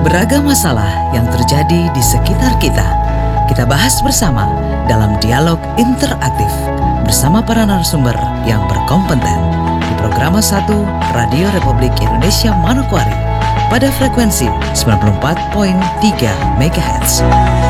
Beragam masalah yang terjadi di sekitar kita, kita bahas bersama dalam dialog interaktif bersama para narasumber yang berkompeten di Programa 1 Radio Republik Indonesia Manokwari pada frekuensi 94.3 MHz.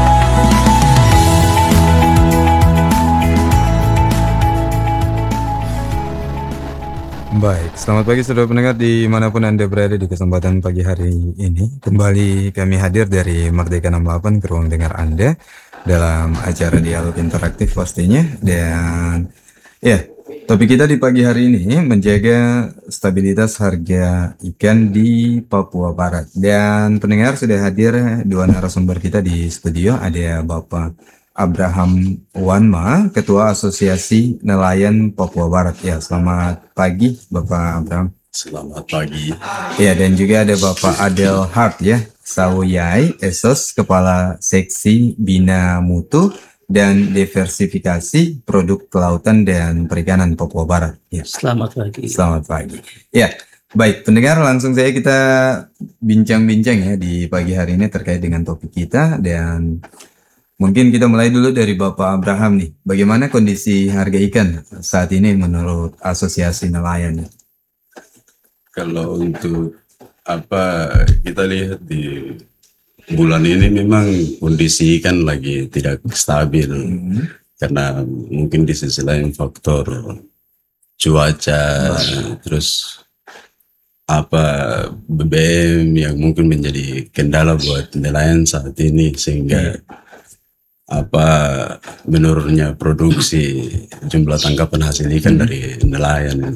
Baik, selamat pagi saudara pendengar dimanapun Anda berada di kesempatan pagi hari ini. Kembali kami hadir dari Merdeka 68 ke ruang dengar Anda dalam acara dialog interaktif pastinya. Dan ya, topik kita di pagi hari ini menjaga stabilitas harga ikan di Papua Barat. Dan pendengar sudah hadir dua narasumber kita di studio, ada Bapak Abraham Wanma, Ketua Asosiasi Nelayan Papua Barat. Ya, selamat pagi Bapak Abraham. Selamat pagi. Ya, dan juga ada Bapak Adel Hart ya, Sawoyai, Esos, Kepala Seksi Bina Mutu dan Diversifikasi Produk Kelautan dan Perikanan Papua Barat. Ya. Selamat pagi. Selamat pagi. Ya, baik pendengar, langsung saja kita bincang-bincang ya di pagi hari ini terkait dengan topik kita. Dan mungkin kita mulai dulu dari Bapak Abraham nih. Bagaimana kondisi harga ikan saat ini menurut Asosiasi Nelayan? Kalau untuk kita lihat di bulan ini memang kondisi ikan lagi tidak stabil. Karena mungkin di sisi lain faktor cuaca, terus BBM yang mungkin menjadi kendala buat nelayan saat ini, sehingga menurunnya produksi jumlah tangkapan hasil ikan dari nelayan.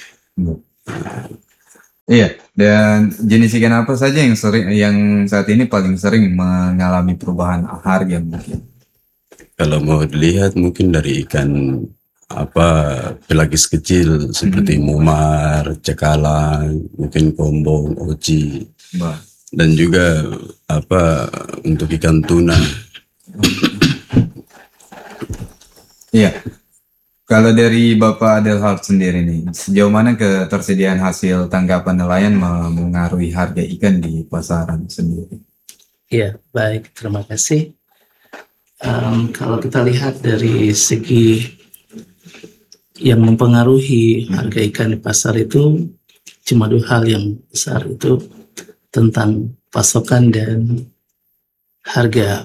Iya, dan jenis ikan apa saja yang saat ini paling sering mengalami perubahan harga mungkin? Kalau mau dilihat mungkin dari ikan pelagis kecil seperti mumar, cekalang, mungkin kombong, oci, dan juga untuk ikan tuna. Iya, kalau dari Bapak Adelhard sendiri nih, sejauh mana ketersediaan hasil tangkapan nelayan mengaruhi harga ikan di pasaran sendiri? Iya, baik, terima kasih. Kalau kita lihat dari segi yang mempengaruhi harga ikan di pasar itu cuma dua hal yang besar, itu tentang pasokan dan harga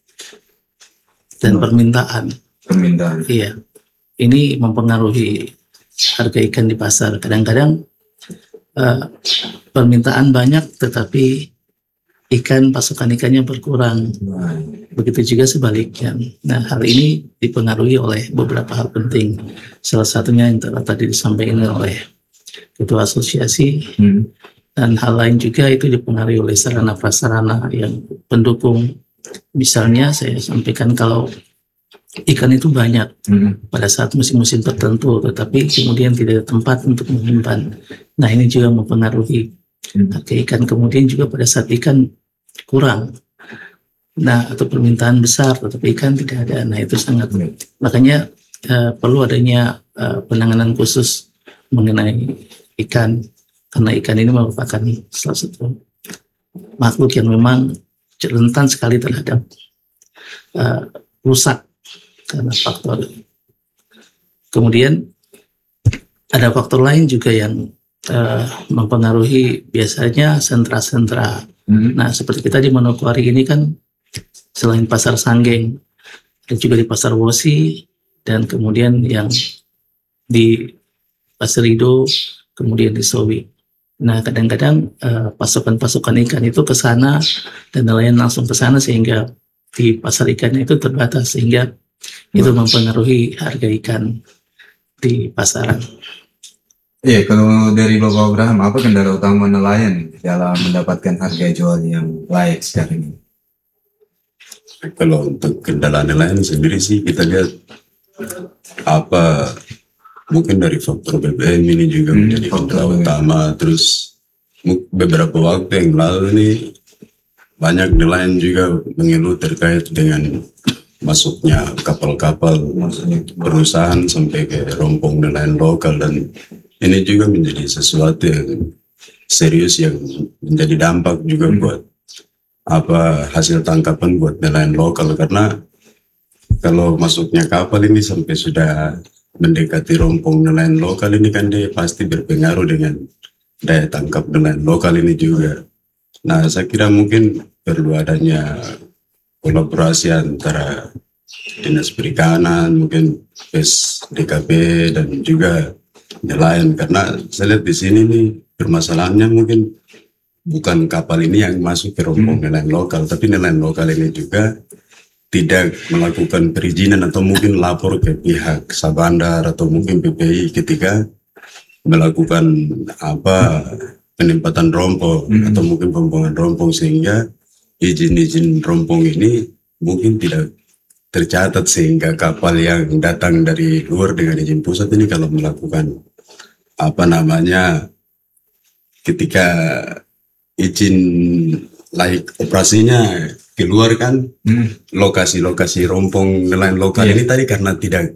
dan permintaan. Iya, ini mempengaruhi harga ikan di pasar. Kadang-kadang permintaan banyak tetapi pasokan ikannya berkurang. Begitu juga sebaliknya. Nah, hal ini dipengaruhi oleh beberapa hal penting. Salah satunya yang tadi disampaikan oleh Ketua Asosiasi, dan hal lain juga itu dipengaruhi oleh sarana prasarana yang pendukung. Misalnya saya sampaikan kalau ikan itu banyak pada saat musim-musim tertentu, tetapi kemudian tidak ada tempat untuk menyimpan. Nah, ini juga mempengaruhi harga ikan. Kemudian juga pada saat ikan kurang, atau permintaan besar tetapi ikan tidak ada. Nah, itu sangat, makanya perlu adanya penanganan khusus mengenai ikan, karena ikan ini merupakan salah satu makhluk yang memang rentan sekali terhadap rusak karena faktor. Kemudian ada faktor lain juga yang mempengaruhi, biasanya sentra-sentra. Nah, seperti kita di Manokwari ini kan selain pasar Sanggeng, ada juga di pasar Wosi, dan kemudian yang di Pasir Rido, kemudian di Sowi. Nah, kadang-kadang pasokan ikan itu ke sana dan nelayan langsung ke sana, sehingga di pasar ikannya itu terbatas, sehingga itu mempengaruhi harga ikan di pasaran. Iya, kalau dari Bapak Abraham, apa kendala utama nelayan dalam mendapatkan harga jual yang layak sekarang ini? Kalau untuk kendala nelayan sendiri sih kita lihat mungkin dari faktor BBM ini juga menjadi kendala utama. Terus beberapa waktu yang lalu ini banyak nelayan juga mengeluh terkait dengan masuknya kapal-kapal perusahaan sampai ke rompong nelayan lokal, dan ini juga menjadi sesuatu yang serius yang menjadi dampak juga buat hasil tangkapan buat nelayan lokal, karena kalau masuknya kapal ini sampai sudah mendekati rompong nelayan lokal ini kan dia pasti berpengaruh dengan daya tangkap nelayan lokal ini juga. Nah, saya kira mungkin perlu adanya kolaborasi antara Dinas Perikanan, mungkin PSDKP dan juga nelayan, karena saya lihat di sini nih permasalahannya mungkin bukan kapal ini yang masuk ke rompong nelayan lokal, tapi nelayan lokal ini juga tidak melakukan perizinan atau mungkin lapor ke pihak Sabandar atau mungkin PPI ketika melakukan penempatan rompong atau mungkin pembuangan rompong, sehingga izin-izin rompong ini mungkin tidak tercatat, sehingga kapal yang datang dari luar dengan izin pusat ini kalau melakukan ketika izin laik operasinya keluar kan lokasi-lokasi rompong nelayan lokal ini tadi karena tidak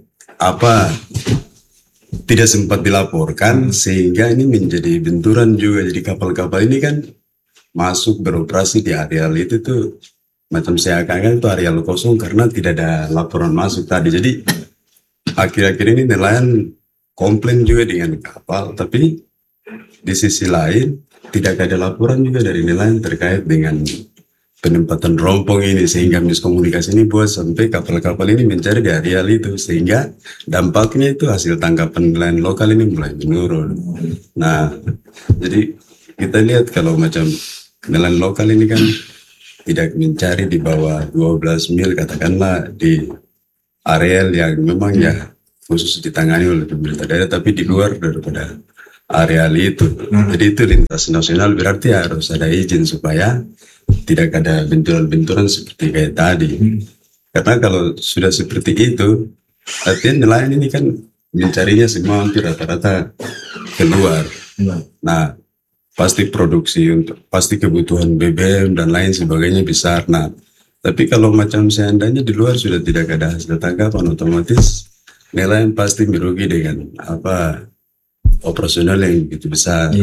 sempat dilaporkan, sehingga ini menjadi benturan juga. Jadi kapal-kapal ini kan masuk beroperasi di areal itu tuh macam seakan-akan itu areal kosong karena tidak ada laporan masuk tadi. Jadi akhir-akhir ini nelayan komplain juga dengan kapal, tapi di sisi lain tidak ada laporan juga dari nelayan terkait dengan penempatan rompong ini, sehingga miskomunikasi ini buat sampai kapal-kapal ini mencari di areal itu, sehingga dampaknya itu hasil tangkapan nelayan lokal ini mulai menurun. Nah, jadi kita lihat kalau macam nelayan lokal ini kan tidak mencari di bawah 12 mil katakanlah di areal yang memang ya khusus ditangani oleh pemerintah daerah, tapi di luar daripada areal itu. Jadi itu lintas nasional, berarti harus ada izin supaya tidak ada benturan-benturan seperti kayak tadi. Karena kalau sudah seperti itu, artinya nelayan ini kan mencarinya semua hampir rata-rata keluar. Nah, pasti pasti kebutuhan BBM dan lain sebagainya besar. Nah, tapi kalau macam seandainya di luar sudah tidak ada hasil tangkapan, otomatis nelayan pasti merugi dengan operasional yang begitu besar.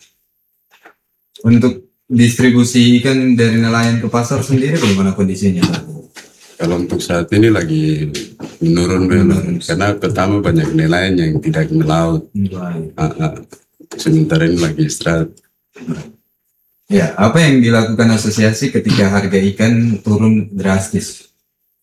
Untuk distribusi ikan dari nelayan ke pasar sendiri bagaimana kondisinya? Kalau untuk saat ini lagi menurun memang, karena pertama banyak nelayan yang tidak melaut. Sementara ini lagi istirahat. Ya, apa yang dilakukan asosiasi ketika harga ikan turun drastis?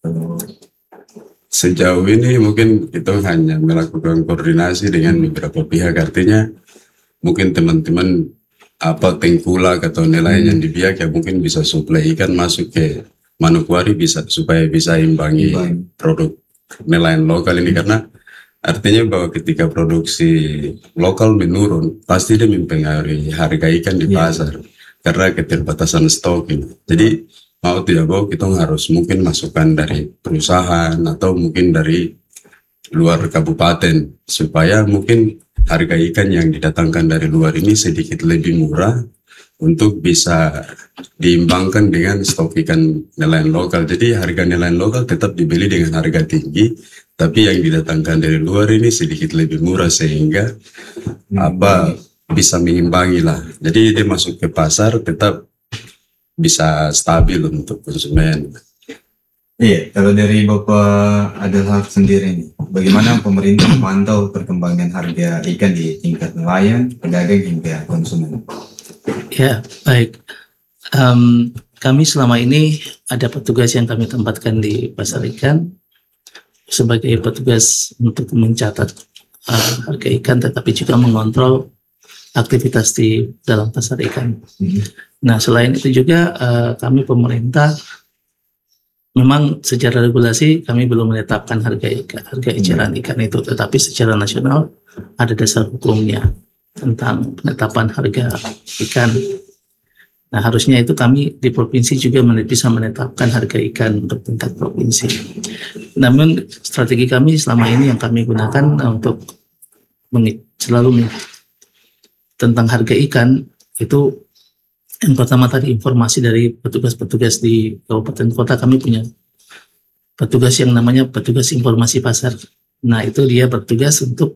Sejauh ini mungkin kita hanya melakukan koordinasi dengan beberapa pihak, artinya mungkin teman-teman tengkulak atau nelayan yang di biak ya mungkin bisa suplai ikan masuk ke Manokwari supaya bisa imbangi produk nelayan lokal ini, karena artinya bahwa ketika produksi lokal menurun pasti dia mempengaruhi harga ikan di pasar karena keterbatasan stok ini. Jadi mau tidak mau kita harus mungkin masukkan dari perusahaan atau mungkin dari luar kabupaten supaya mungkin harga ikan yang didatangkan dari luar ini sedikit lebih murah untuk bisa diimbangkan dengan stok ikan nelayan lokal. Jadi harga nelayan lokal tetap dibeli dengan harga tinggi, tapi yang didatangkan dari luar ini sedikit lebih murah sehingga bisa mengimbangi lah. Jadi dia masuk ke pasar tetap bisa stabil untuk konsumen. Iya, kalau dari Bapak Adelhaq sendiri nih, bagaimana pemerintah memantau perkembangan harga ikan di tingkat nelayan, pedagang hingga konsumen? Ya, baik. Kami selama ini ada petugas yang kami tempatkan di pasar ikan sebagai petugas untuk mencatat harga ikan, tetapi juga mengontrol aktivitas di dalam pasar ikan. Nah, selain itu juga kami pemerintah memang secara regulasi kami belum menetapkan harga eceran ikan itu, tetapi secara nasional ada dasar hukumnya tentang penetapan harga ikan. Nah, harusnya itu kami di provinsi juga bisa menetapkan harga ikan untuk tingkat provinsi. Namun strategi kami selama ini yang kami gunakan untuk selalu tentang harga ikan itu, yang pertama tadi informasi dari petugas-petugas di kabupaten kota. Kami punya petugas yang namanya petugas informasi pasar. Nah, itu dia bertugas untuk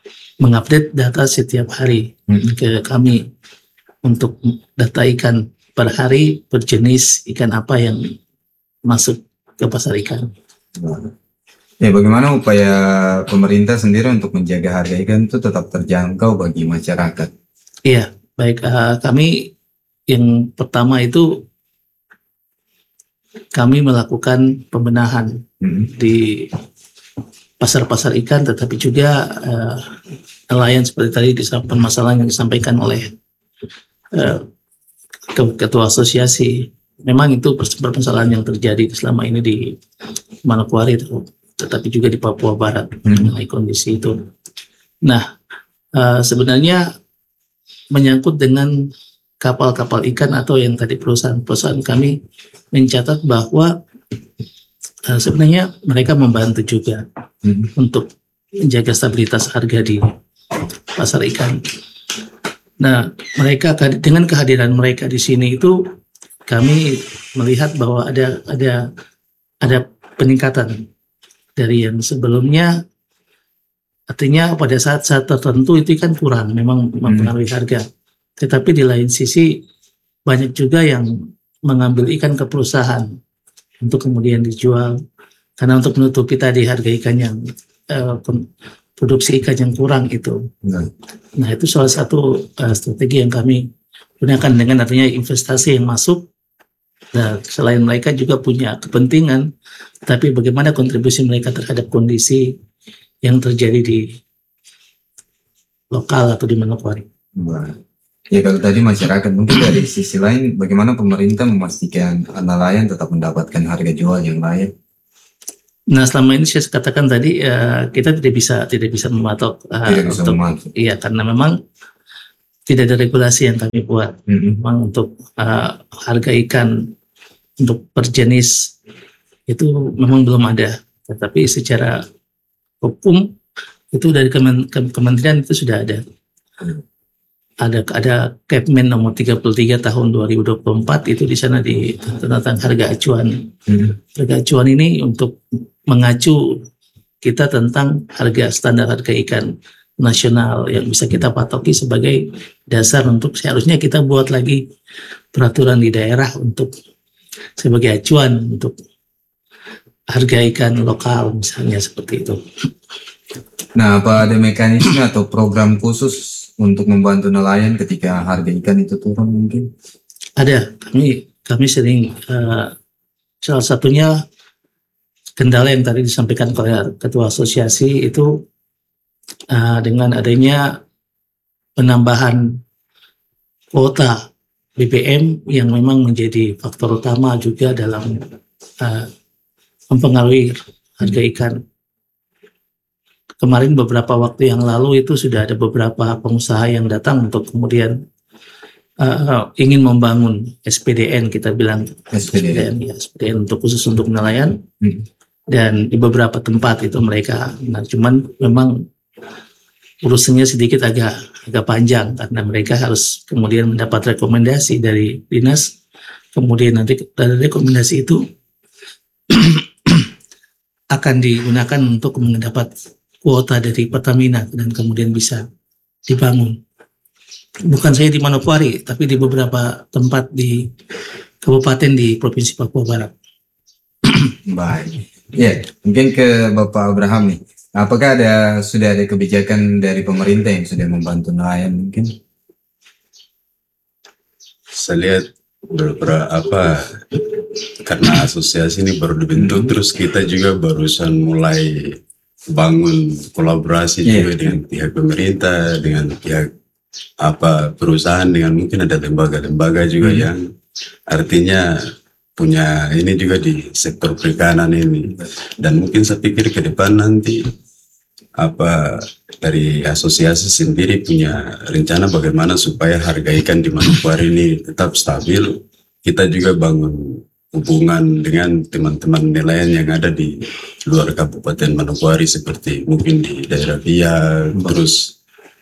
mengupdate data setiap hari ke kami untuk data ikan per hari berjenis ikan apa yang masuk ke pasar ikan. Ya, bagaimana upaya pemerintah sendiri untuk menjaga harga ikan itu tetap terjangkau bagi masyarakat? Iya, baik. Kami yang pertama itu kami melakukan pembenahan di pasar-pasar ikan, tetapi juga nelayan seperti tadi permasalahan yang disampaikan oleh ketua asosiasi. Memang itu permasalahan yang terjadi selama ini di Manokwari, tetapi juga di Papua Barat mengenai kondisi itu. Nah, sebenarnya menyangkut dengan kapal-kapal ikan atau yang tadi perusahaan kami mencatat bahwa sebenarnya mereka membantu juga untuk menjaga stabilitas harga di pasar ikan. Nah, mereka dengan kehadiran mereka di sini itu kami melihat bahwa ada peningkatan dari yang sebelumnya. Artinya pada saat tertentu itu kan kurang, memang mempengaruhi harga. Tetapi di lain sisi banyak juga yang mengambil ikan ke perusahaan untuk kemudian dijual, karena untuk menutupi tadi harga ikan yang produksi ikan yang kurang itu. Nah, itu salah satu strategi yang kami gunakan dengan artinya investasi yang masuk. Nah, selain mereka juga punya kepentingan, tapi bagaimana kontribusi mereka terhadap kondisi yang terjadi di lokal atau di Manokwari. Ya, kalau tadi masyarakat, mungkin dari sisi lain bagaimana pemerintah memastikan nelayan tetap mendapatkan harga jual yang layak? Nah, selama ini saya katakan tadi kita tidak bisa mematok iya, karena memang tidak ada regulasi yang kami buat. Memang untuk harga ikan untuk per jenis itu memang belum ada, tetapi secara hukum itu dari kementerian itu sudah ada. Ada Kepmen nomor 33 tahun 2024 itu di sana tentang harga acuan. Harga acuan ini untuk mengacu kita tentang standar harga ikan nasional yang bisa kita patoki sebagai dasar untuk seharusnya kita buat lagi peraturan di daerah untuk sebagai acuan untuk harga ikan lokal misalnya seperti itu. Nah, apa ada mekanisme atau program khusus untuk membantu nelayan ketika harga ikan itu turun mungkin? Ada, kami sering salah satunya kendala yang tadi disampaikan oleh ketua asosiasi itu dengan adanya penambahan kuota BBM yang memang menjadi faktor utama juga dalam mempengaruhi harga ikan. Kemarin beberapa waktu yang lalu itu sudah ada beberapa pengusaha yang datang untuk kemudian ingin membangun SPDN, kita bilang SPDN untuk khusus untuk nelayan. Dan di beberapa tempat itu mereka, cuman memang urusannya sedikit agak panjang karena mereka harus kemudian mendapat rekomendasi dari dinas, kemudian nanti dari rekomendasi itu akan digunakan untuk mendapat kuota dari Pertamina dan kemudian bisa dibangun. Bukan saya di Manokwari, tapi di beberapa tempat di kabupaten di Provinsi Papua Barat. Baik. Ya, mungkin ke Bapak Abraham nih. Apakah sudah ada kebijakan dari pemerintah yang sudah membantu nelayan mungkin? Saya lihat karena asosiasi ini baru dibentuk, terus kita juga barusan mulai bangun kolaborasi juga dengan pihak pemerintah, dengan pihak perusahaan, dengan mungkin ada lembaga-lembaga juga yang artinya punya ini juga di sektor perikanan ini. Dan mungkin saya pikir ke depan nanti dari asosiasi sendiri punya rencana bagaimana supaya harga ikan di Manokwari ini tetap stabil. Kita juga bangun hubungan dengan teman-teman nelayan yang ada di luar Kabupaten Manokwari seperti mungkin di daerah Biak, terus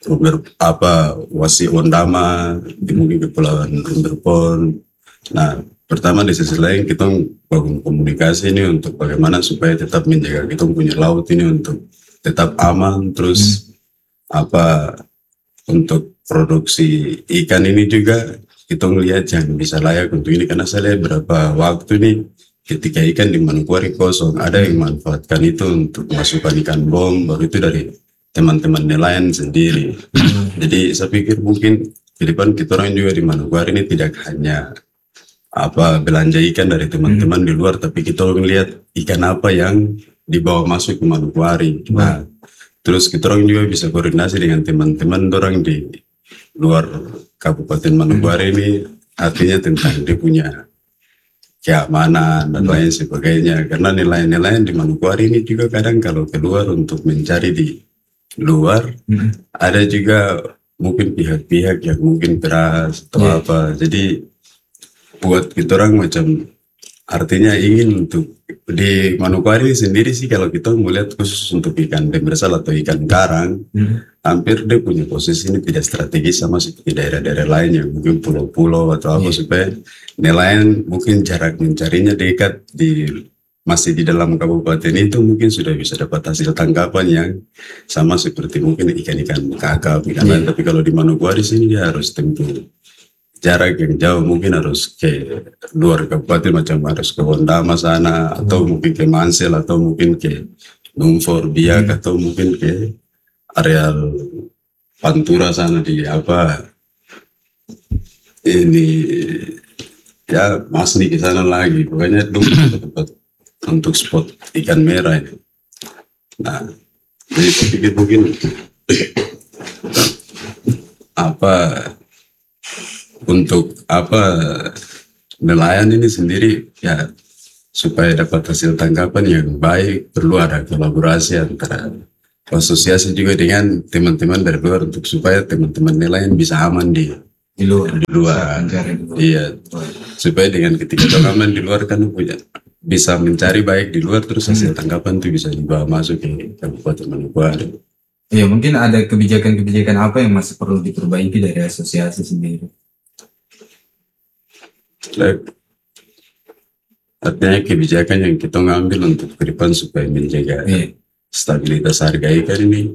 Wasi Ondama, mungkin Kepulauan Rumberpon. Nah, pertama di sisi lain kita bangun komunikasi ini untuk bagaimana supaya tetap menjaga kita punya laut ini untuk tetap aman, terus untuk produksi ikan ini juga kita ngelihat yang bisa layak untuk ini, karena saya lihat berapa waktu nih ketika ikan di Manokwari kosong, ada yang manfaatkan itu untuk masukkan ikan bom, baru itu dari teman-teman nelayan sendiri. Jadi saya pikir mungkin ke depan kita orang juga di Manokwari ini tidak hanya belanja ikan dari teman-teman di luar, tapi kita orang lihat ikan apa yang dibawa masuk ke Manokwari. Nah, terus kita orang juga bisa koordinasi dengan teman-teman orang di luar Kabupaten Manokwari ini, artinya tentang dia punya keamanan dan lain sebagainya. Karena nelayan-nelayan di Manokwari ini juga kadang kalau keluar untuk mencari di luar, ada juga mungkin pihak-pihak yang mungkin keras atau apa. Jadi buat kita orang macam artinya ingin untuk di Manokwari sendiri sih, kalau kita melihat khusus untuk ikan demersal atau ikan karang, hampir dia punya posisi ini tidak strategis sama seperti daerah-daerah lain yang mungkin pulau-pulau atau apa, supaya nelayan mungkin jarak mencarinya dekat masih di dalam kabupaten itu mungkin sudah bisa dapat hasil tangkapan yang sama seperti mungkin ikan-ikan kakap, ikan lain. Tapi kalau di Manokwari sini dia harus tempuh jarak yang jauh, mungkin harus ke luar kabupaten, macam harus ke Wondama sana, atau mungkin ke Mansel, atau mungkin ke Numfor Biak, atau mungkin ke areal Pantura sana di ini ya Masni ke sana lagi. Pokoknya dulu tempat untuk spot ikan merah ini. Nah, jadi saya pikir mungkin untuk nelayan ini sendiri ya, supaya dapat hasil tangkapan yang baik, perlu ada kolaborasi antara asosiasi juga dengan teman-teman dari luar, untuk supaya teman-teman nelayan bisa aman di luar. Iya, supaya dengan ketika aman di luar kan bisa mencari baik di luar, terus hasil tangkapan itu bisa dibawa masuk ke Kabupaten Manokwari. Ya, mungkin ada kebijakan-kebijakan apa yang masih perlu diperbaiki dari asosiasi sendiri? Artinya kebijakan yang kita ngambil untuk ke depan supaya menjaga stabilitas harga ikan ini,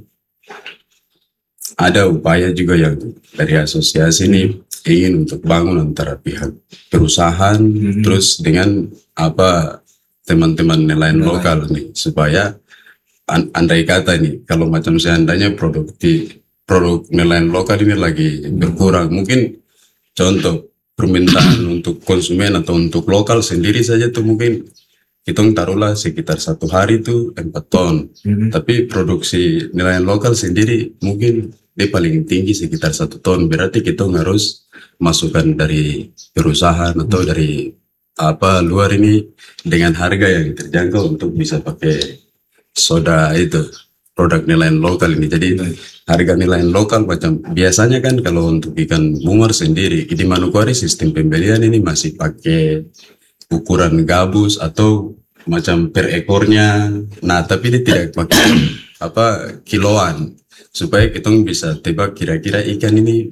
ada upaya juga yang dari asosiasi ini ingin untuk bangun antara pihak perusahaan terus dengan teman-teman nelayan lokal nih, supaya andai kata nih kalau macam seandainya produk nelayan lokal ini lagi berkurang, mungkin contoh permintaan untuk konsumen atau untuk lokal sendiri saja tuh mungkin kita taruhlah sekitar 1 hari itu 4 ton, tapi produksi nelayan lokal sendiri mungkin dia paling tinggi sekitar 1 ton. Berarti kita harus masukkan dari perusahaan atau dari luar ini dengan harga yang terjangkau untuk bisa pakai soda itu, produk nelayan lokal ini. Jadi harga nelayan lokal macam biasanya kan kalau untuk ikan mumar sendiri di Manokwari sistem pembelian ini masih pakai ukuran gabus atau macam per ekornya. Nah, tapi dia tidak pakai kiloan, supaya kita bisa tebak kira-kira ikan ini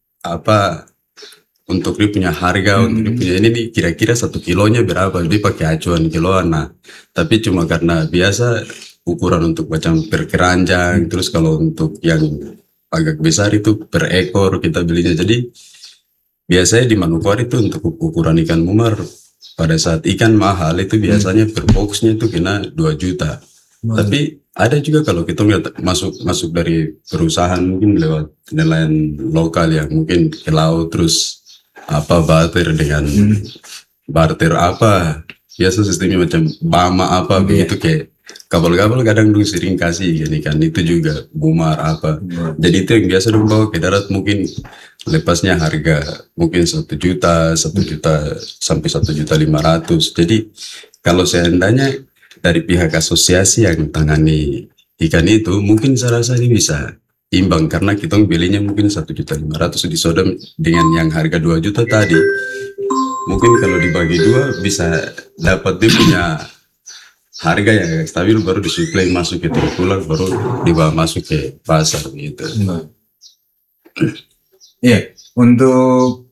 untuk dia punya harga, untuk dia punya ini nih kira-kira 1 kilonya berapa, dia pakai acuan kiloan. Nah, tapi cuma karena biasa ukuran untuk macam per keranjang, terus kalau untuk yang agak besar itu per ekor kita belinya. Jadi biasanya di Manokwari itu untuk ukuran ikan mumar pada saat ikan mahal itu biasanya per boxnya itu kena 2 juta. Tapi ada juga kalau kita lihat masuk dari perusahaan mungkin lewat nelayan lokal yang mungkin ke laut, terus barter dengan barter biasa sistemnya macam bama begitu, kayak kapal-kapal kadang dulu sering kasih ikan itu juga bumar jadi itu yang biasa dong bawa ke darat, mungkin lepasnya harga mungkin 1 juta sampai 1.500.000. Jadi kalau seandainya dari pihak asosiasi yang tangani ikan itu, mungkin saya rasa ini bisa imbang, karena kita belinya mungkin 1.500.000 di Sodom dengan yang harga 2 juta tadi, mungkin kalau dibagi 2 bisa dapat dia punya harga yang stabil, baru disuplai masuk ke terpulang, baru dibawa masuk ke pasar gitu. Iya, untuk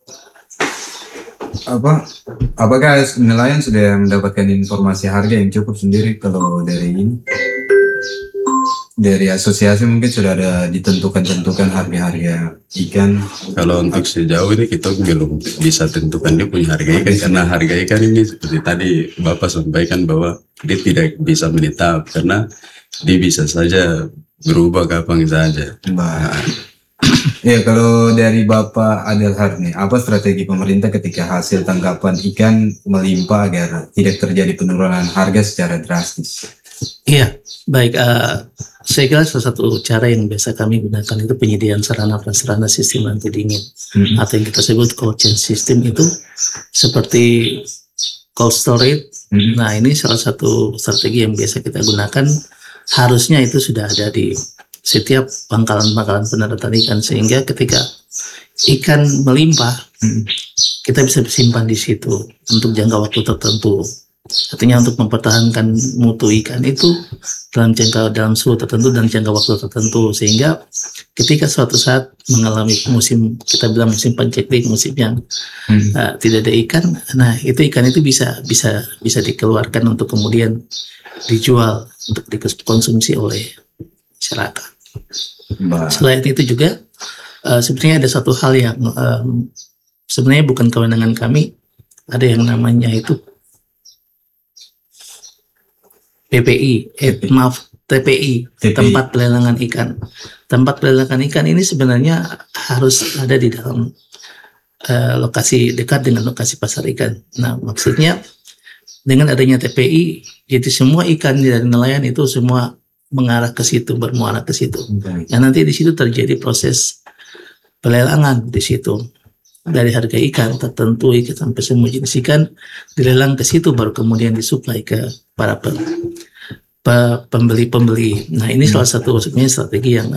apakah nelayan sudah mendapatkan informasi harga yang cukup sendiri kalau dari ini? dari asosiasi mungkin sudah ada ditentukan harga-harga ikan. Kalau untuk sejauh ini kita belum bisa tentukan dia punya harga ikan, karena harga ikan ini seperti tadi Bapak sampaikan bahwa dia tidak bisa menetap, karena dia bisa saja berubah kapan saja. Ya, kalau dari Bapak Adelhard nih, apa strategi pemerintah ketika hasil tangkapan ikan melimpah agar tidak terjadi penurunan harga secara drastis? Iya, baik. Saya kira salah satu cara yang biasa kami gunakan itu penyediaan sarana prasarana sistem anti dingin, atau yang kita sebut cold chain system itu seperti cold storage. Nah, ini salah satu strategi yang biasa kita gunakan. Harusnya itu sudah ada di setiap pangkalan-pangkalan pendaratan ikan, sehingga ketika ikan melimpah, kita bisa simpan di situ untuk jangka waktu tertentu. Artinya untuk mempertahankan mutu ikan itu dalam suhu tertentu dan jangka waktu tertentu, sehingga ketika suatu saat mengalami musim, kita bilang musim panceklik, musim yang tidak ada ikan, nah itu ikan itu bisa dikeluarkan untuk kemudian dijual untuk dikonsumsi oleh masyarakat. Selain itu juga sebenarnya ada satu hal yang sebenarnya bukan kewenangan kami, ada yang namanya itu TPI, tempat pelelangan ikan. Tempat pelelangan ikan ini sebenarnya harus ada di dalam lokasi dekat dengan lokasi pasar ikan. Nah, maksudnya dengan adanya TPI, jadi semua ikan dari nelayan itu semua mengarah ke situ, bermuara ke situ. Nah, nanti di situ terjadi proses pelelangan di situ. Dari harga ikan tertentu sampai semua jenis ikan dilelang ke situ, baru kemudian disuplai ke para pembeli-pembeli. Nah, ini salah satu sebenarnya strategi yang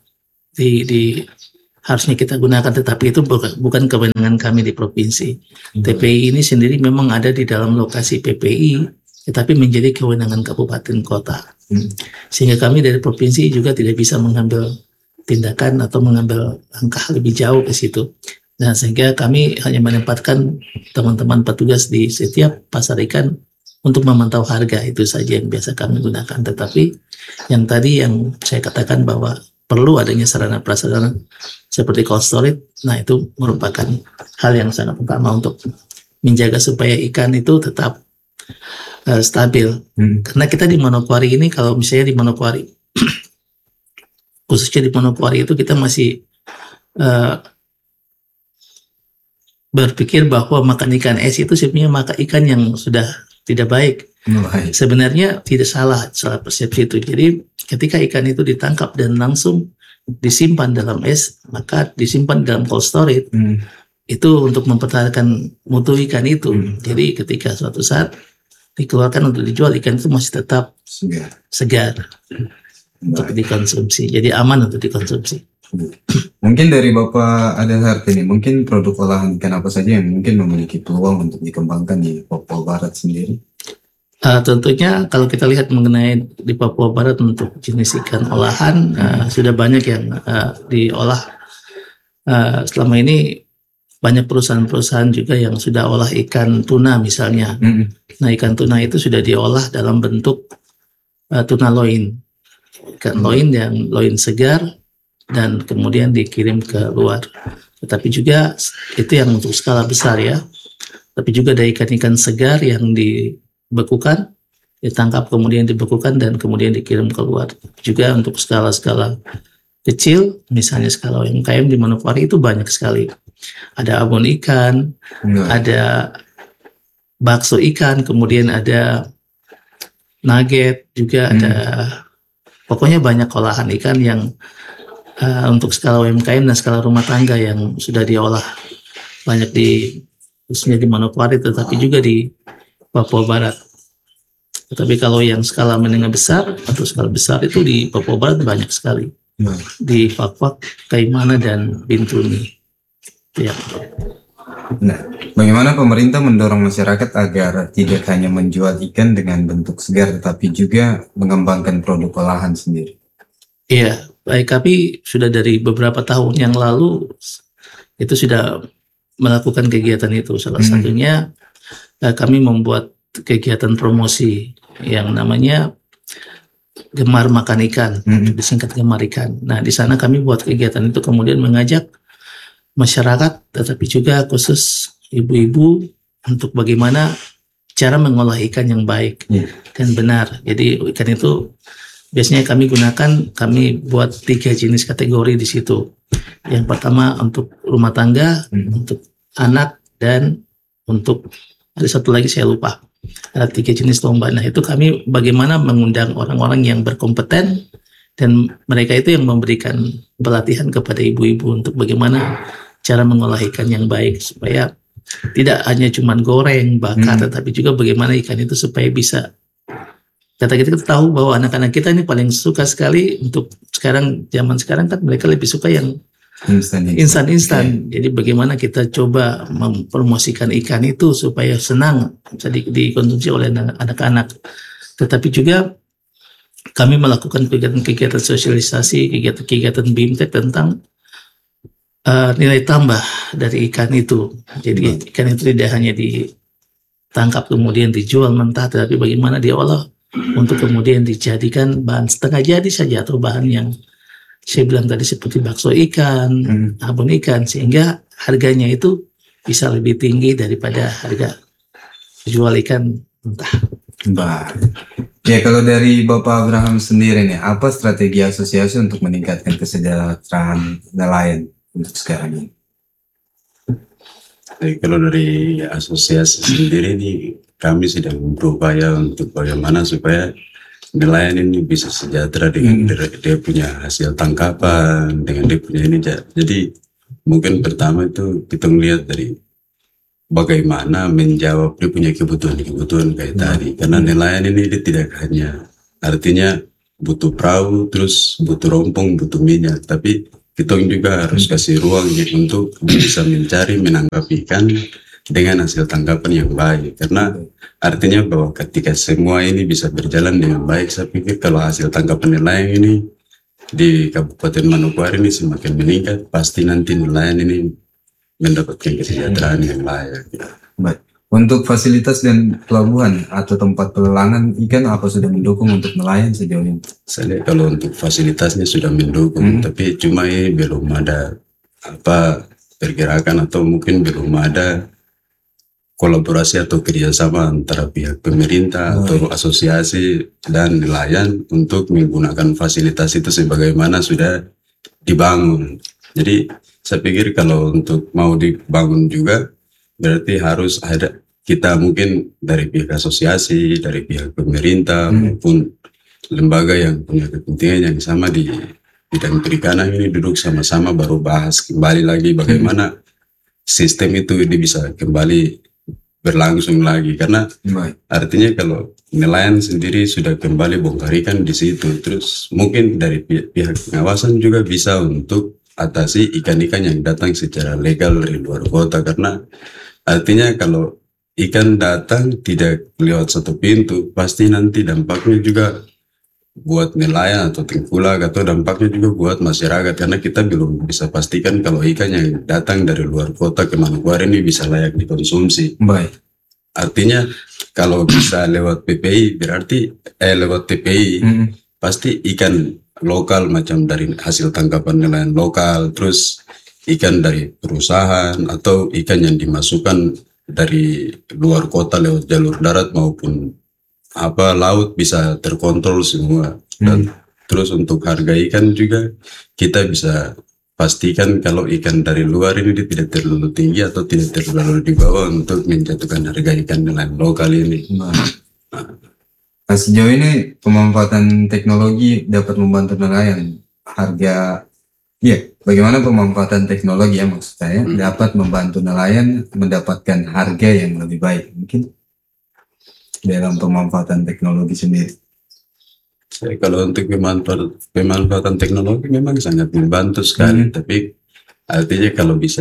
harusnya kita gunakan, tetapi itu bukan kewenangan kami di provinsi. TPI ini sendiri memang ada di dalam lokasi PPI, tetapi menjadi kewenangan kabupaten kota. Sehingga kami dari provinsi juga tidak bisa mengambil tindakan atau mengambil langkah lebih jauh ke situ. Nah, sehingga kami hanya menempatkan teman-teman petugas di setiap pasar ikan untuk memantau harga, itu saja yang biasa kami gunakan. Tetapi yang tadi yang saya katakan bahwa perlu adanya sarana prasarana seperti cold storage, nah itu merupakan hal yang sangat utama untuk menjaga supaya ikan itu tetap stabil. Karena kita di Manokwari ini, kalau misalnya di Manokwari khususnya di Manokwari itu kita masih berpikir bahwa makan ikan es itu sebenarnya makan ikan yang sudah tidak baik. Sebenarnya tidak salah persepsi itu. Jadi ketika ikan itu ditangkap dan langsung disimpan dalam es, maka disimpan dalam cold storage itu untuk mempertahankan mutu ikan itu. Jadi ketika suatu saat dikeluarkan untuk dijual, ikan itu masih tetap segar untuk dikonsumsi. Jadi aman untuk dikonsumsi. Mungkin dari Bapak Adelhard ini, mungkin produk olahan ikan apa saja yang mungkin memiliki peluang untuk dikembangkan di Papua Barat sendiri? Tentunya kalau kita lihat mengenai di Papua Barat untuk jenis ikan olahan, sudah banyak yang diolah. Selama ini banyak perusahaan-perusahaan juga yang sudah olah ikan tuna misalnya. Nah, ikan tuna itu sudah diolah dalam bentuk tuna loin. Ikan loin yang loin segar, dan kemudian dikirim ke luar. Tetapi juga itu yang untuk skala besar ya. Tapi juga ada ikan-ikan segar yang dibekukan, ditangkap kemudian dibekukan dan kemudian dikirim keluar. Juga untuk skala-skala kecil, misalnya skala UMKM di Manokwari itu banyak sekali. Ada abon ikan, ada bakso ikan, kemudian ada nugget, juga ada, pokoknya banyak olahan ikan yang untuk skala UMKM dan skala rumah tangga yang sudah diolah banyak khususnya di Manokwari, tetapi juga di Papua Barat. Tetapi kalau yang skala menengah besar atau skala besar itu di Papua Barat banyak sekali, di Fakfak, Kaimana, dan Bintuni. Ya. Nah, bagaimana pemerintah mendorong masyarakat agar tidak hanya menjual ikan dengan bentuk segar, tetapi juga mengembangkan produk olahan sendiri? Iya, baik, kami sudah dari beberapa tahun yang lalu itu sudah melakukan kegiatan itu. Salah satunya kami membuat kegiatan promosi yang namanya Gemar Makan Ikan, disingkat Gemar Ikan. Nah, di sana kami buat kegiatan itu, kemudian mengajak masyarakat, tetapi juga khusus ibu-ibu untuk bagaimana cara mengolah ikan yang baik dan benar. Jadi ikan itu biasanya kami buat 3 jenis kategori di situ. Yang pertama untuk rumah tangga, untuk anak, dan untuk ada satu lagi saya lupa. Ada 3 jenis lomba. Nah, itu kami bagaimana mengundang orang-orang yang berkompeten, dan mereka itu yang memberikan pelatihan kepada ibu-ibu untuk bagaimana cara mengolah ikan yang baik, supaya tidak hanya cuman goreng, bakar, tetapi juga bagaimana ikan itu supaya bisa. Kita tahu bahwa anak-anak kita ini paling suka sekali untuk zaman sekarang kan mereka lebih suka yang instan. Jadi bagaimana kita coba mempromosikan ikan itu supaya senang bisa dikonsumsi oleh anak-anak. Tetapi juga kami melakukan kegiatan sosialisasi, kegiatan BIMTEK tentang nilai tambah dari ikan itu. Jadi ikan itu tidak hanya ditangkap kemudian dijual mentah, tetapi bagaimana diolah untuk kemudian dijadikan bahan setengah jadi saja, atau bahan yang saya bilang tadi seperti bakso ikan, abon ikan, sehingga harganya itu bisa lebih tinggi daripada harga jual ikan mentah. Ya, kalau dari Bapak Abraham sendiri nih, apa strategi asosiasi untuk meningkatkan kesejahteraan nelayan untuk sekarang ini? Jadi kalau dari asosiasi sendiri nih, kami sedang berupaya untuk bagaimana supaya nelayan ini bisa sejahtera dengan dia punya hasil tangkapan, dengan dia punya ini. Jadi mungkin pertama itu kita melihat dari bagaimana menjawab dia punya kebutuhan kayak tadi. Karena nelayan ini dia tidak hanya artinya butuh perahu, terus butuh rompong, butuh minyak, tapi kita juga harus kasih ruang untuk bisa mencari, menangkap ikan dengan hasil tangkapan yang baik. Karena artinya bahwa ketika semua ini bisa berjalan dengan baik, saya pikir kalau hasil tangkapan nelayan ini di Kabupaten Manokwari ini semakin meningkat, pasti nanti nelayan ini mendapatkan kesejahteraan yang layak. Baik. Untuk fasilitas dan pelabuhan atau tempat pelelangan ikan, apa sudah mendukung untuk nelayan sejauh ini? Saya lihat kalau untuk fasilitasnya sudah mendukung, tapi cuma ini belum ada pergerakan, atau mungkin belum ada kolaborasi atau kerjasama antara pihak pemerintah atau asosiasi dan nelayan untuk menggunakan fasilitas itu sebagaimana sudah dibangun. Jadi saya pikir kalau untuk mau dibangun juga berarti harus ada kita mungkin dari pihak asosiasi, dari pihak pemerintah maupun lembaga yang punya kepentingan yang sama di bidang perikanan ini duduk sama-sama baru bahas kembali lagi bagaimana sistem itu bisa kembali berlangsung lagi. Karena artinya kalau nelayan sendiri sudah kembali bongkar ikan di situ, terus mungkin dari pihak pengawasan juga bisa untuk atasi ikan-ikan yang datang secara legal dari luar kota. Karena artinya kalau ikan datang tidak lewat satu pintu, pasti nanti dampaknya juga buat nelayan atau tengkulak, atau dampaknya juga buat masyarakat, karena kita belum bisa pastikan kalau ikan yang datang dari luar kota ke Manokwari ini bisa layak dikonsumsi. Baik. Artinya kalau bisa lewat PPI berarti lewat TPI pasti ikan lokal, macam dari hasil tangkapan nelayan lokal, terus ikan dari perusahaan atau ikan yang dimasukkan dari luar kota lewat jalur darat maupun laut bisa terkontrol semua. Dan terus untuk harga ikan juga kita bisa pastikan kalau ikan dari luar ini tidak terlalu tinggi atau tidak terlalu di bawah untuk menjatuhkan harga ikan nelayan lokal ini. Nah, sejauh ini pemanfaatan teknologi dapat membantu nelayan. Bagaimana pemanfaatan teknologi maksud saya dapat membantu nelayan mendapatkan harga yang lebih baik mungkin dalam pemanfaatan teknologi sendiri? Kalau untuk pemanfaatan teknologi memang sangat membantu sekali, tapi artinya kalau bisa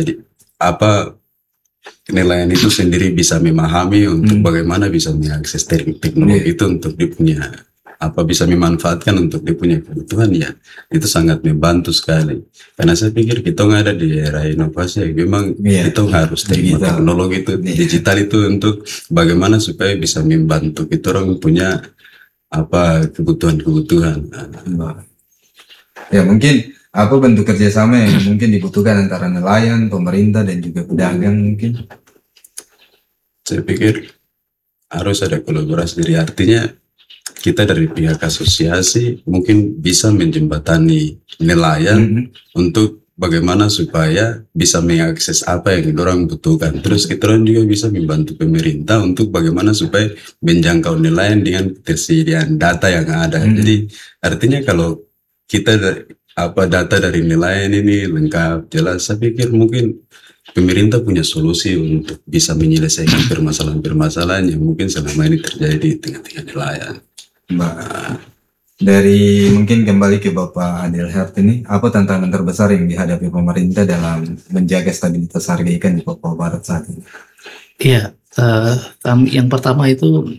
nelayan itu sendiri bisa memahami untuk bagaimana bisa mengakses teknologi itu untuk dia punya bisa memanfaatkan untuk dia punya kebutuhan, ya itu sangat membantu sekali. Karena saya pikir kita nggak ada di era inovasi, memang kita harus terima teknologi itu digital itu untuk bagaimana supaya bisa membantu kita orang punya apa kebutuhan-kebutuhan. Ya mungkin apa bentuk kerjasama yang mungkin dibutuhkan antara nelayan, pemerintah dan juga pedagang mungkin? Saya pikir harus ada kolaborasi, jadi artinya kita dari pihak asosiasi mungkin bisa menjembatani nelayan untuk bagaimana supaya bisa mengakses apa yang orang butuhkan. Terus kita orang juga bisa membantu pemerintah untuk bagaimana supaya menjangkau nelayan dengan ketersediaan data yang ada. Jadi artinya kalau kita data dari nelayan ini lengkap, jelas, saya pikir mungkin pemerintah punya solusi untuk bisa menyelesaikan permasalahan-permasalahan yang mungkin selama ini terjadi di tengah-tengah nelayan. Mbak, dari mungkin kembali ke Bapak Adelhart ini, apa tantangan terbesar yang dihadapi pemerintah dalam menjaga stabilitas harga ikan di Papua Barat saat ini? Iya, yang pertama itu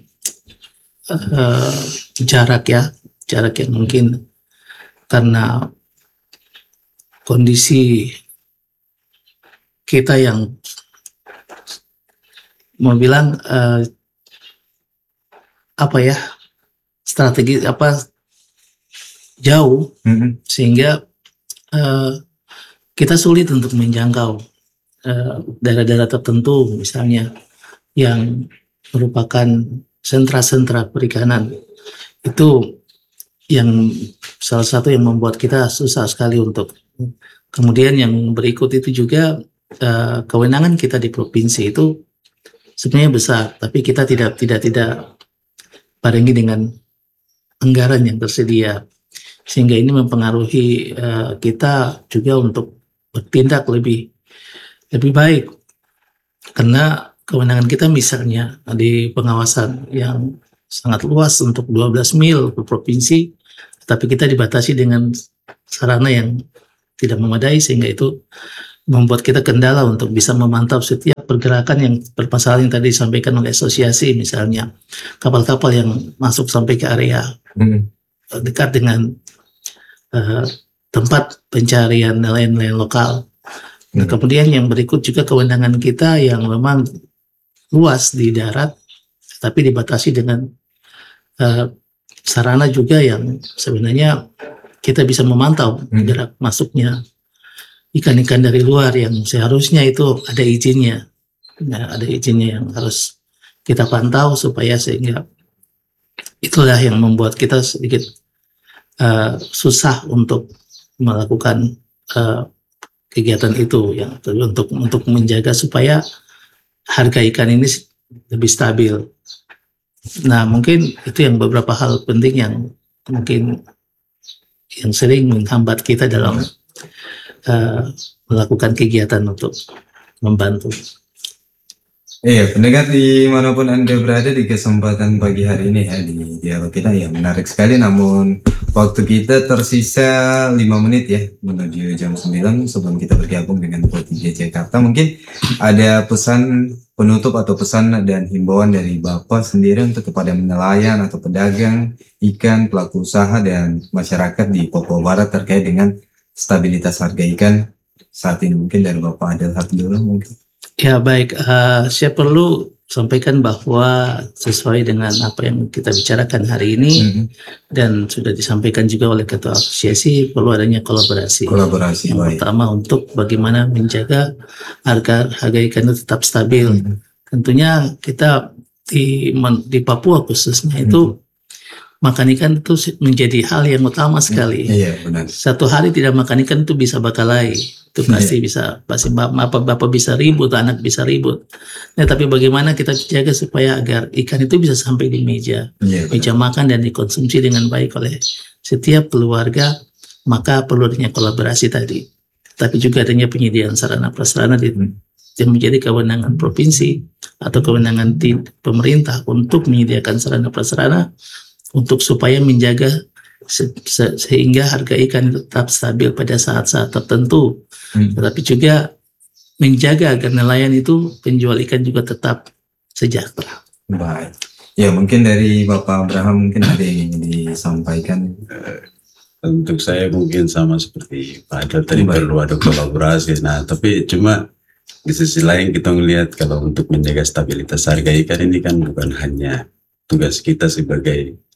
jarak yang mungkin karena kondisi kita yang mau bilang strategi jauh, sehingga kita sulit untuk menjangkau daerah-daerah tertentu misalnya yang merupakan sentra-sentra perikanan. Itu yang salah satu yang membuat kita susah sekali untuk. Kemudian yang berikut itu juga kewenangan kita di provinsi itu sebenarnya besar, tapi kita tidak barengi dengan anggaran yang tersedia, sehingga ini mempengaruhi kita juga untuk bertindak lebih baik, karena kewenangan kita misalnya di pengawasan yang sangat luas untuk 12 mil per provinsi, tapi kita dibatasi dengan sarana yang tidak memadai, sehingga itu membuat kita kendala untuk bisa memantau setiap pergerakan yang bermasalah yang tadi disampaikan oleh asosiasi, misalnya kapal-kapal yang masuk sampai ke area dekat dengan tempat pencarian nelayan-nelayan lokal. Nah, kemudian yang berikut juga kewenangan kita yang memang luas di darat, tapi dibatasi dengan sarana juga yang sebenarnya kita bisa memantau gerak masuknya ikan-ikan dari luar yang seharusnya itu ada izinnya. Nah, ada izinnya yang harus kita pantau sehingga itulah yang membuat kita sedikit susah untuk melakukan kegiatan itu yang untuk menjaga supaya harga ikan ini lebih stabil. Nah, mungkin itu yang beberapa hal penting yang mungkin yang sering menghambat kita dalam melakukan kegiatan untuk membantu. Iya, pendengar dimanapun Anda berada di kesempatan pagi hari ini ya, di dialog kita ya menarik sekali, namun waktu kita tersisa 5 menit ya menuju jam 9 sebelum kita bergabung dengan Pro3 Jakarta. Mungkin ada pesan penutup atau pesan dan himbauan dari Bapak sendiri untuk kepada nelayan atau pedagang ikan, pelaku usaha dan masyarakat di Papua Barat terkait dengan stabilitas harga ikan saat ini. Mungkin dari Bapak Adelhart dulu mungkin. Ya baik, saya perlu sampaikan bahwa sesuai dengan apa yang kita bicarakan hari ini dan sudah disampaikan juga oleh Ketua Asosiasi, perlu adanya kolaborasi. Yang baik. Pertama untuk bagaimana menjaga harga ikan itu tetap stabil. Tentunya kita di Papua khususnya itu makan ikan itu menjadi hal yang utama sekali. Iya, benar. Satu hari tidak makan ikan itu bisa bakalai. Itu pasti pasti bapak bisa ribut, anak bisa ribut. Nah, tapi bagaimana kita jaga supaya agar ikan itu bisa sampai di meja makan dan dikonsumsi dengan baik oleh setiap keluarga, maka perlu adanya kolaborasi tadi. Tapi juga adanya penyediaan sarana prasarana yang menjadi kewenangan provinsi atau kewenangan pemerintah untuk menyediakan sarana prasarana untuk supaya menjaga sehingga harga ikan tetap stabil pada saat-saat tertentu. Tetapi juga menjaga agar nelayan itu penjual ikan juga tetap sejahtera. Baik. Ya mungkin dari Bapak Abraham mungkin ada yang ingin disampaikan. Untuk saya mungkin sama seperti Pak Adel tadi, perlu ada kolaborasi. Nah, tapi cuma di sisi lain kita melihat kalau untuk menjaga stabilitas harga ikan ini kan bukan hanya tugas kita sebagai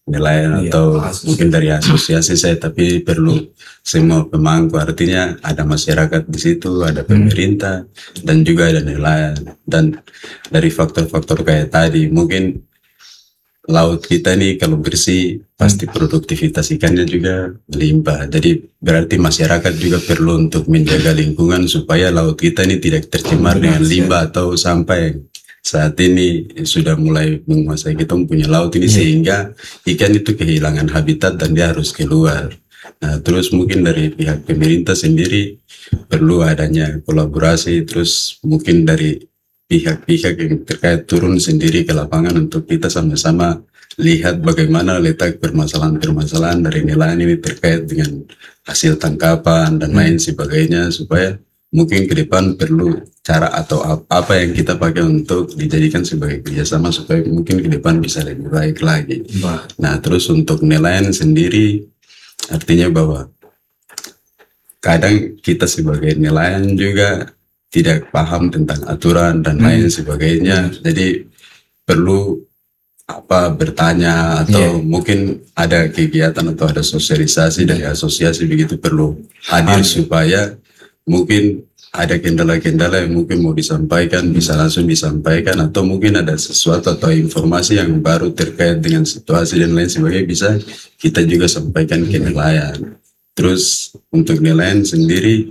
nelayan atau mungkin dari asosiasi saya, tapi perlu semua pemangku, artinya ada masyarakat di situ, ada pemerintah, dan juga ada nelayan. Dan dari faktor-faktor kayak tadi, mungkin laut kita nih kalau bersih pasti produktivitas ikannya juga melimpah. Jadi berarti masyarakat juga perlu untuk menjaga lingkungan supaya laut kita ini tidak tercemar dengan limbah atau sampah yang saat ini sudah mulai menguasai kita punya laut ini, sehingga ikan itu kehilangan habitat dan dia harus keluar. Nah, terus mungkin dari pihak pemerintah sendiri perlu adanya kolaborasi, terus mungkin dari pihak-pihak yang terkait turun sendiri ke lapangan untuk kita sama-sama lihat bagaimana letak permasalahan-permasalahan dari nelayan ini terkait dengan hasil tangkapan dan lain sebagainya, supaya mungkin ke depan perlu cara atau apa yang kita pakai untuk dijadikan sebagai kerjasama supaya mungkin ke depan bisa lebih baik lagi. Nah, terus untuk nelayan sendiri artinya bahwa kadang kita sebagai nelayan juga tidak paham tentang aturan dan lain sebagainya, jadi perlu bertanya atau mungkin ada kegiatan atau ada sosialisasi dari asosiasi begitu perlu hadir supaya mungkin ada kendala-kendala yang mungkin mau disampaikan bisa langsung disampaikan, atau mungkin ada sesuatu atau informasi yang baru terkait dengan situasi dan lain sebagainya bisa kita juga sampaikan ke nelayan. Terus untuk nelayan sendiri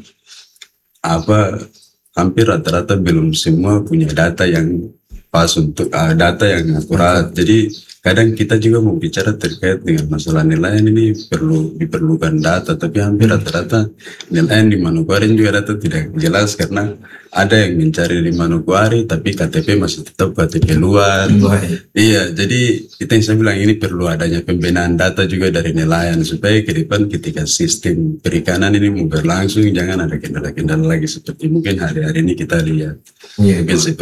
hampir rata-rata belum semua punya data yang pas untuk data yang akurat. Jadi kadang kita juga mau bicara terkait dengan masalah nelayan ini diperlukan data, tapi hampir rata-rata nelayan di Manokwari juga data tidak jelas, karena ada yang mencari di Manokwari tapi KTP masih tetap KTP luar. Iya, jadi itu yang saya bilang, ini perlu adanya pembenahan data juga dari nelayan supaya ke depan ketika sistem perikanan ini mau berlangsung jangan ada kendala-kendala lagi seperti mungkin hari-hari ini kita lihat. Mungkin